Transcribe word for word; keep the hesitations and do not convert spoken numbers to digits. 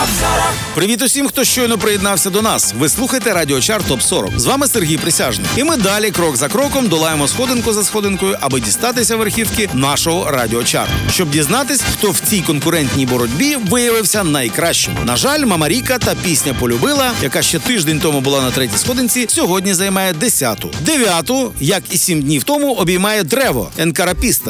Привіт усім, хто щойно приєднався до нас. Ви слухаєте Радіочарт Топ сорок. З вами Сергій Присяжний. І ми далі, крок за кроком, долаємо сходинку за сходинкою, аби дістатися верхівки нашого Радіочарту. Щоб дізнатись, хто в цій конкурентній боротьбі виявився найкращим. На жаль, Мама Ріка та пісня «Полюбила», яка ще тиждень тому була на третій сходинці, сьогодні займає десяту. Дев'яту, як і сім днів тому, обіймає «Древо» Енкара Піста.